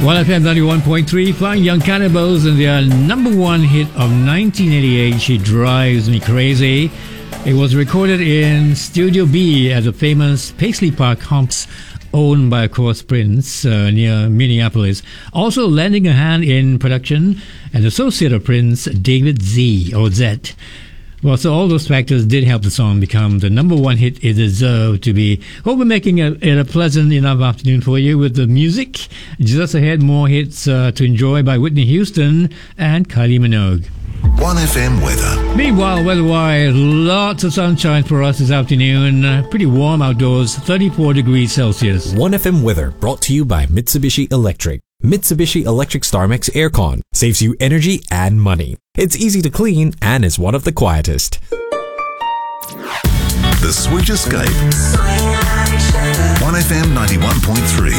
1FM 91.3, Flying Young Cannibals and their number one hit of 1988, She Drives Me Crazy. It was recorded in Studio B at the famous Paisley Park Humps, owned by, of course, Prince, near Minneapolis. Also lending a hand in production, an associate of Prince, David Z. Well, so all those factors did help the song become the number one hit it deserved to be. Hope we're making it a pleasant enough afternoon for you with the music. Just ahead, more hits to enjoy by Whitney Houston and Kylie Minogue. 1FM weather. Meanwhile, weather-wise, lots of sunshine for us this afternoon. Pretty warm outdoors, 34 degrees Celsius. 1FM weather brought to you by Mitsubishi Electric. Mitsubishi Electric StarMax Aircon saves you energy and money. It's easy to clean and is one of the quietest. The Switch Escape. 1FM 91.3.